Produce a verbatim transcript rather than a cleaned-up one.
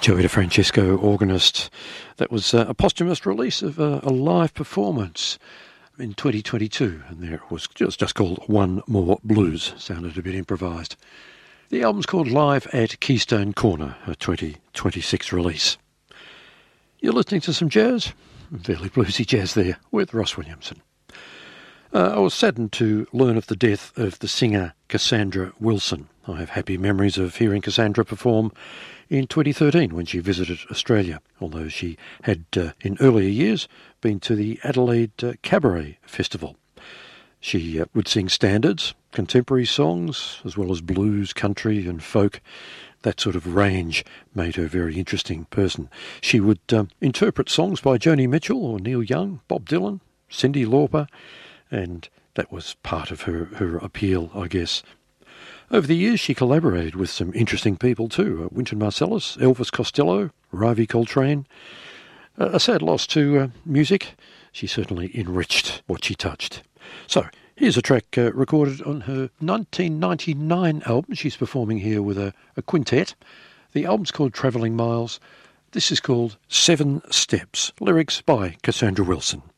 Joey DeFrancesco, organist. That was uh, a posthumous release of uh, a live performance in twenty twenty-two, and there it was just, just called One More Blues. Sounded a bit improvised. The album's called Live at Keystone Corner, a twenty twenty-six release. You're listening to some jazz, fairly bluesy jazz there, with Ross Williamson. Uh, I was saddened to learn of the death of the singer Cassandra Wilson. I have happy memories of hearing Cassandra perform in twenty thirteen when she visited Australia, although she had, uh, in earlier years, been to the Adelaide uh, Cabaret Festival. She uh, would sing standards, contemporary songs, as well as blues, country and folk. That sort of range made her a very interesting person. She would um, interpret songs by Joni Mitchell or Neil Young, Bob Dylan, Cyndi Lauper, and that was part of her, her appeal, I guess. Over the years, she collaborated with some interesting people too. Uh, Wynton Marsalis, Elvis Costello, Ravi Coltrane. Uh, a sad loss to uh, music. She certainly enriched what she touched. So, here's a track uh, recorded on her nineteen ninety-nine album. She's performing here with a, a quintet. The album's called Travelling Miles. This is called Seven Steps. Lyrics by Cassandra Wilson.